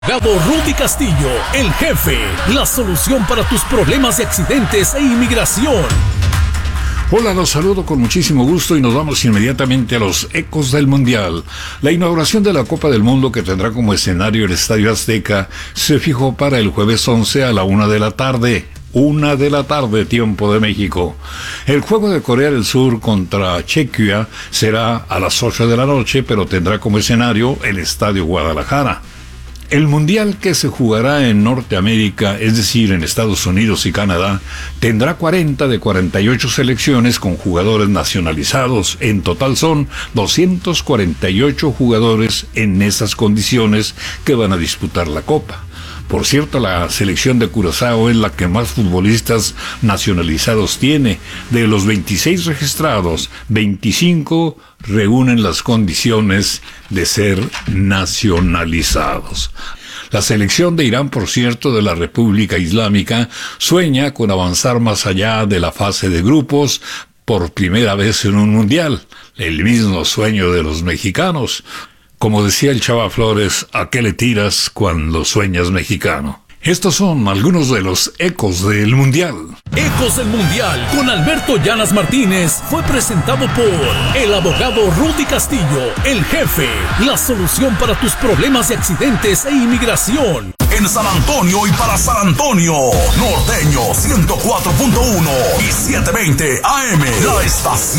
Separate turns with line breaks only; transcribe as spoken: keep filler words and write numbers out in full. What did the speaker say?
Abogado Rudy Castillo, el jefe, la solución para tus problemas de accidentes e inmigración.
Hola, los saludo con muchísimo gusto y nos vamos inmediatamente a los ecos del Mundial. La inauguración de la Copa del Mundo, que tendrá como escenario el Estadio Azteca, se fijó para el jueves once a la una de la tarde. Una de la tarde, tiempo de México. El juego de Corea del Sur contra Chequia será a las ocho de la noche, pero tendrá como escenario el Estadio Guadalajara. El Mundial, que se jugará en Norteamérica, es decir, en Estados Unidos y Canadá, tendrá cuarenta de cuarenta y ocho selecciones con jugadores nacionalizados. En total son doscientos cuarenta y ocho jugadores en esas condiciones que van a disputar la Copa. Por cierto, la selección de Curazao es la que más futbolistas nacionalizados tiene. De los veintiséis registrados, veinticinco reúnen las condiciones de ser nacionalizados. La selección de Irán, por cierto, de la República Islámica, sueña con avanzar más allá de la fase de grupos por primera vez en un mundial. El mismo sueño de los mexicanos. Como decía el Chava Flores, ¿a qué le tiras cuando sueñas mexicano? Estos son algunos de los ecos del Mundial.
Ecos del Mundial con Alberto Llanas Martínez fue presentado por el abogado Rudy Castillo, el jefe, la solución para tus problemas de accidentes e inmigración.
En San Antonio y para San Antonio, Norteño ciento cuatro punto uno y setecientos veinte A M, la estación